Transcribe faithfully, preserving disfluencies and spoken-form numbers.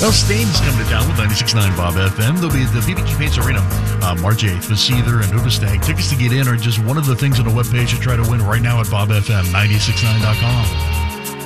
Well, Stain's coming to town with ninety-six point nine Bob F M. They'll be at the B B Q Paints Arena uh, March eighth for Seether and Hoobastank. Tickets to get in are just one of the things on the webpage to try to win right now at bob f m nine six nine dot com.